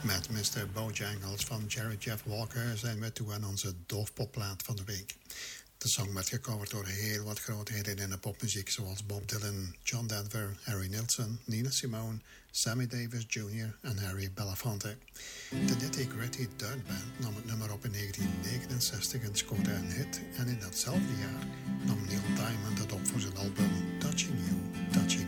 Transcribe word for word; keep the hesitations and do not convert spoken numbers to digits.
Met mister Bojangles van Jerry Jeff Walker zijn we toe aan onze doofpopplaat van de week. De song werd gecoverd door heel wat grootheden in de popmuziek, zoals Bob Dylan, John Denver, Harry Nilsson, Nina Simone, Sammy Davis junior en Harry Belafonte. De Nitty Gritty Dirt Band nam het nummer op in negentien negenenzestig en scoorde een hit. En in datzelfde jaar nam Neil Diamond het op voor zijn album Touching You, Touching